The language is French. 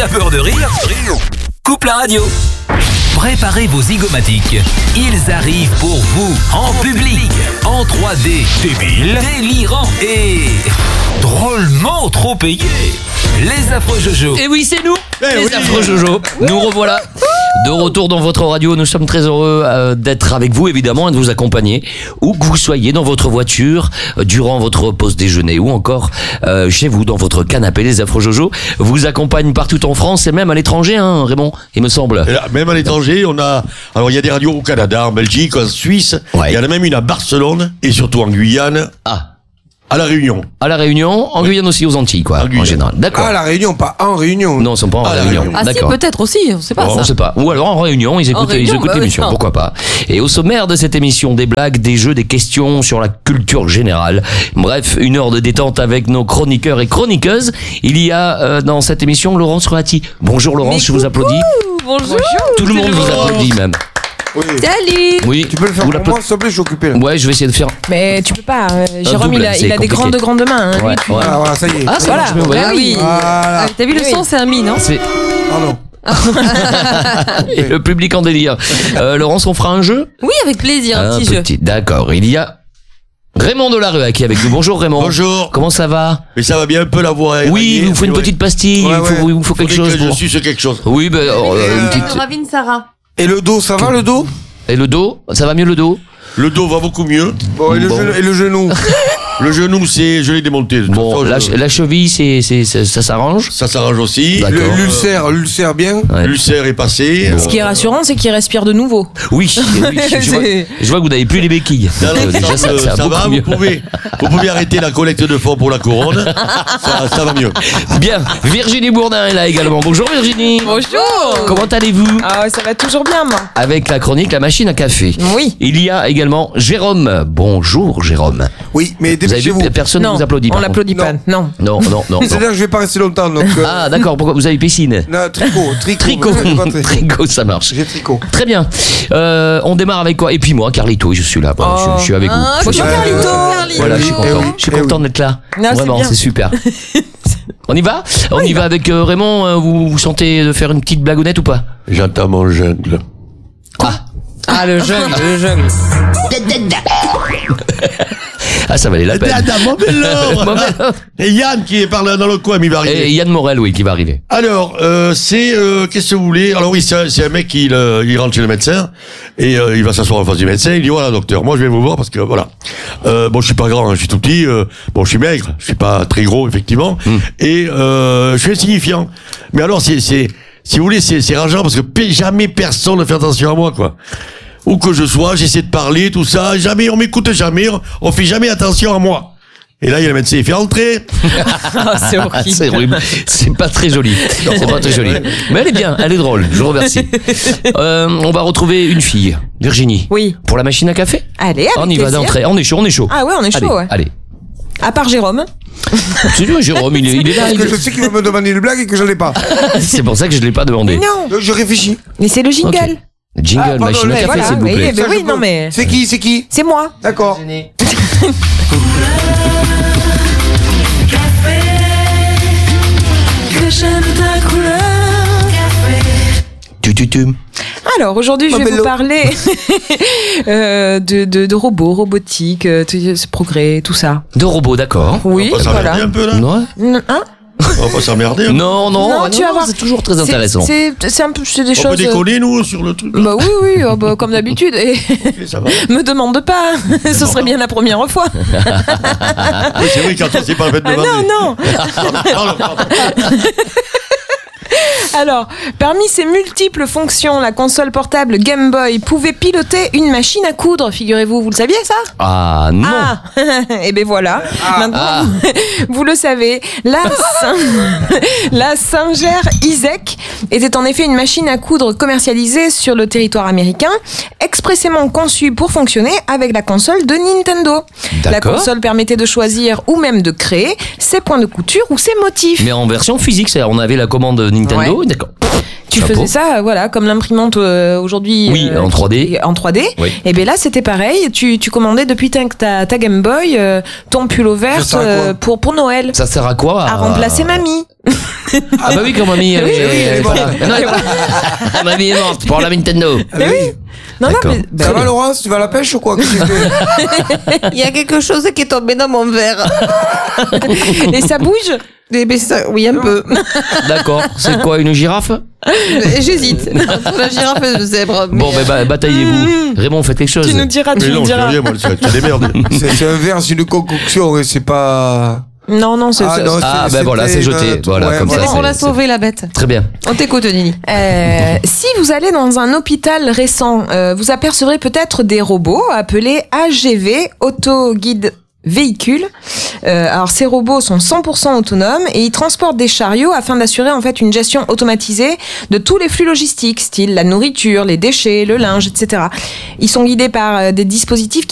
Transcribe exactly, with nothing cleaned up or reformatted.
T'as peur de rire? Coupe la radio. Préparez vos zygomatiques. Ils arrivent pour vous, en public, en trois D, débile, délirant et drôlement trop payés. Les affreux Jojo. Et oui, c'est nous, eh les oui. affreux Jojo. Nous revoilà de retour dans votre radio. Nous sommes très heureux euh, d'être avec vous, évidemment, et de vous accompagner où que vous soyez, dans votre voiture, euh, durant votre pause déjeuner ou encore euh, chez vous, dans votre canapé. Les affreux Jojo vous accompagnent partout en France et même à l'étranger, hein, Raymond, il me semble. Et là, même à l'étranger, on a. Alors, il y a des radios au Canada, en Belgique, en Suisse. Ouais. Il y en a même une à Barcelone et surtout en Guyane, Ah, à La Réunion. à La Réunion, en Guyane aussi, aux Antilles, quoi, En Guyane. en général. D'accord. Ah, la Réunion, pas en Réunion. Non, ils sont pas en Ah, la Réunion. Réunion. Ah si, D'accord. peut-être aussi, on sait pas Bon, ça. on sait pas. Ou alors en réunion, ils écoutent, En réunion, ils écoutent bah oui, l'émission, ça. pourquoi pas. Et au sommaire de cette émission, des blagues, des jeux, des questions sur la culture générale. Bref, une heure de détente avec nos chroniqueurs et chroniqueuses. Il y a euh, dans cette émission Laurence Roati. Bonjour Laurence, Mais je vous applaudis. Bonjour. Tout le monde vous applaudit même. Oui. Salut. Oui, Tu peux le faire vous pour moi, s'il te plaît, je suis occupé. Là. Ouais, je vais essayer de faire. Mais tu peux pas. euh, Jérôme, double, il a, c'est il a des compliqué. grandes grandes mains. Hein, Ouais, lui. ouais. Ah, voilà, ça y est. Ah, ça Voilà. marche mieux, ouais. Ah oui. Voilà. Ah, T'as vu le Oui. son, c'est un mi, non C'est Pardon. et le public en délire. Euh, Laurence, on fera un jeu. Oui, avec plaisir, un Un petit jeu. petit, d'accord. Il y a Raymond Delarue qui est avec nous. Bonjour Raymond. Bonjour. Comment ça va? Mais ça va bien un peu la voix. Oui, il vous faut une Ouais. petite pastille, Ouais, il faut, ouais. il vous faut quelque Faudrait chose que pour... je suce quelque chose. Oui, ben, oh, euh, une petite... Ravine Sarah. Et le dos, ça va le dos? Et le dos? Ça va mieux le dos? Le dos va beaucoup mieux. Bon, et le, Bon. genou, et le genou? Le genou, c'est, je l'ai démonté. De toute Bon, façon, la, je- la cheville, c'est, c'est, c'est- ça s'arrange? ça s'arrange aussi. D'accord. Le- L'ulcère, l'ulcère bien? Ouais. L'ulcère est passé. Ce qui est rassurant, c'est qu'il respire de nouveau. Oui, oui, je, je vois, C'est- je vois que vous n'avez plus les béquilles. Non, non, Donc, déjà, ça, ça, ça va ça beaucoup va, mieux. vous pouvez, vous pouvez arrêter la collecte de fonds pour la couronne. Ça, ça va mieux. Bien, Virginie Bourdin est là également. Bonjour Virginie. Bonjour. Comment allez-vous? Ah ouais, ça va toujours bien, moi. Avec la chronique La Machine à Café. Oui. Il y a également Jérôme. Bonjour Jérôme. Oui, mais Vous avez vu, dépêchez-vous. personne ne Non, vous applaudit. on par contre. l'applaudit pas. Non. Non, non, non. non. C'est-à-dire que je vais pas rester longtemps, donc. euh, Ah, d'accord. Pourquoi vous avez piscine? non, tricot, tricot. Tricot. vous savez pas, tricot. Tricot, ça marche. J'ai tricot. Très bien. Euh, on démarre avec quoi? Et puis moi, Carlito, je suis là. Voilà, je, je suis avec Ah, vous. bonjour Euh, Carlito. Voilà, je suis Eh content. oui, Je suis eh content oui. d'être là. Non, c'est Vraiment, bien. c'est super. On y va? On y va avec euh, Raymond. euh, Vous vous sentez de faire une petite blagounette ou pas? J'entends mon jungle. Ah, Ah, le jungle, le jungle. ah, ça valait la peine. Dada, mon vélo. Mon vélo. Et Yann qui est par là dans le coin, mais il va arriver. Et Yann Morel, oui, qui va arriver. Alors, euh, c'est euh, qu'est-ce que vous voulez? Alors oui, c'est un, c'est un mec qui euh, il rentre chez le médecin et euh, il va s'asseoir en face du médecin. Il dit voilà docteur, moi je vais vous voir parce que voilà. Euh, bon, je suis pas grand, hein, je suis tout petit. Euh, bon, je suis maigre, je suis pas très gros effectivement, et euh, je suis insignifiant. Mais alors c'est c'est si vous voulez c'est c'est rageant parce que pe- jamais personne ne fait attention à moi quoi. Où que je sois, j'essaie de parler tout ça, jamais on m'écoute jamais, on, on fait jamais attention à moi. Et là, il y a le médecin, il fait entrer. Ah, c'est horrible. C'est horrible. C'est pas très joli. C'est pas très joli. Mais elle est bien, elle est drôle. Je vous remercie. Euh, on va retrouver une fille, Virginie. Oui. Pour la machine à café? Allez, avec On y va plaisir. d'entrée. On est chaud, on est chaud. Ah ouais, on est chaud, allez, ouais. Allez. À part Jérôme. C'est lui, Jérôme, il est, il est là. Parce il que est- je sais qu'il va me demander une blague et que je l'ai pas. C'est pour ça que je l'ai pas demandé. Non. Donc je réfléchis. Mais c'est le jingle. Ok. Jingle, Ah, pardon, machine à mais café, voilà, s'il vous oui, plaît. mais Ça, oui, je non, peux- mais- C'est qui, c'est qui? C'est moi. D'accord. Tu, tu, tu. Alors aujourd'hui, je Oh, vais bello. vous parler euh, de, de, de robots, robotique, euh, tout- ce progrès, tout ça. De robots, d'accord. Oui, On va s'emmerder voilà. un peu là. Ouais. Hein On va pas s'emmerder. hein. Non, non, Non, ah, tu vas voir. c'est toujours très C'est- intéressant. C'est c'est un peu, c'est des On choses. peut décoller nous sur le truc. Bah oui, oui, oh, bah, comme d'habitude. Et Ok, ça va. me demande pas. Ce serait bien la première fois. Oui, c'est vrai quand on s'est pas fait Ah demander. non, non. Pardon, pardon. Alors, parmi ses multiples fonctions, la console portable Game Boy pouvait piloter une machine à coudre, figurez-vous. Vous le saviez, ça? Ah, non. Ah, et ben voilà. Maintenant, Ah. vous le savez, la, Sing- la Singer Isaac était en effet une machine à coudre commercialisée sur le territoire américain, expressément conçue pour fonctionner avec la console de Nintendo. La D'accord. console permettait de choisir ou même de créer ses points de couture ou ses motifs. Mais en version physique, c'est-à-dire on avait la commande Nintendo, Ouais. d'accord. Tu Chapeau. faisais ça, euh, voilà, comme l'imprimante euh, aujourd'hui. Oui, en trois D. En trois D. Oui. Et bien là, c'était pareil. Tu, tu commandais depuis ta, ta, ta Game Boy euh, ton pull Ça vert sert à quoi euh, pour, pour Noël. Ça sert à quoi? À remplacer mamie. Ah bah oui, quand mamie, elle, Oui, est- oui, elle est elle est pas là. morte. Non, elle est pas- mamie est morte pour la Nintendo. Ah oui. Non, non, D'accord. mais. bah Ça oui. va, Laurence? Tu vas à la pêche ou quoi? Qu'est-ce que tu fais? Il y a quelque chose qui est tombé dans mon verre. Et ça bouge? Eh ben, ça- oui, un peu. D'accord. C'est quoi, une girafe? J'hésite entre la girafe et le zèbre. mais, Bon, ben bah, bataillez-vous. Raymond, faites quelque chose. Tu nous diras, tu Mais nous non, je dis diras. rien, moi, c'est c'est des merdes. C'est c'est un verre, c'est une concoction et c'est pas. Non, non, c'est Ah, ça. non, Ah, c'est- ben voilà, c'est c'était jeté. une- Voilà, ouais, comme C'est ça, bon, c'est- on l'a c'est- sauvé, la bête. Très bien. On t'écoute, Nini. Euh, si vous allez dans un hôpital récent, euh, vous apercevrez peut-être des robots appelés A G V, Auto Guide Véhicule. Euh, alors ces robots sont cent pour cent autonomes et ils transportent des chariots afin d'assurer en fait une gestion automatisée de tous les flux logistiques, style la nourriture, les déchets, le linge, et cetera. Ils sont guidés par euh, des dispositifs qui